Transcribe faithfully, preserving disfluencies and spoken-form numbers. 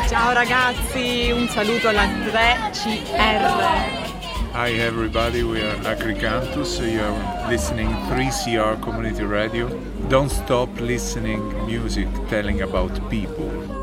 Ciao ragazzi, un saluto alla tre C R. Hi everybody, we are Agricantus, you are listening three C R Community Radio. Don't stop listening music telling about people.